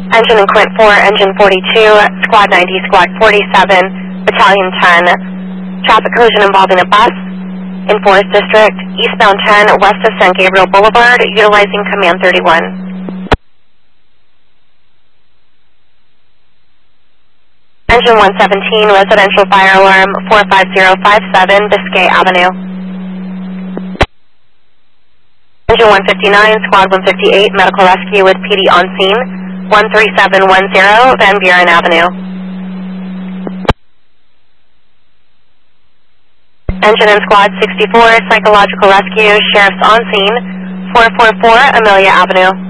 Engine in Quint 4, Engine 42, Squad 90, Squad 47, Battalion 10. Traffic collision involving a bus in Forest District, eastbound 10, west of San Gabriel Boulevard, utilizing Command 31. Engine 117, residential fire alarm 45057, Biscay Avenue. Engine 159, Squad 158, medical rescue with PD on scene, 13710, Van Buren Avenue. Engine and Squad 64, psychological rescue, sheriff's on scene, 444, Amelia Avenue.